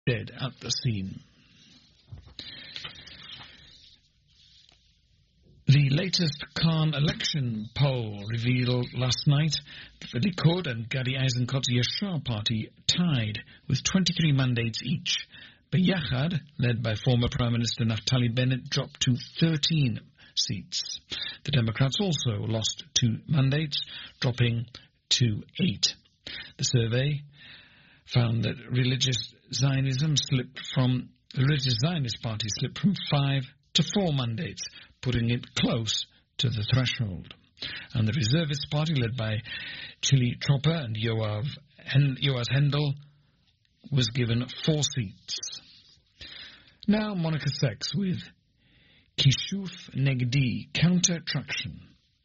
dead at the scene. The latest Khan election poll revealed last night that the Likud and Gadi Eisenkot's Yashar party tied with 23 mandates each. Beyachad, led by former Prime Minister Naftali Bennett, dropped to 13 seats. The Democrats also lost 2 mandates, dropping to 8. The survey found that the religious Zionist party slipped from 5 to 4 mandates, putting it close to the threshold. And the Reservist Party, led by Chili Tropper and Yoaz Hendel, was given 4 seats. Now Monica Sex with Kishuf Negdi, Counter Traction.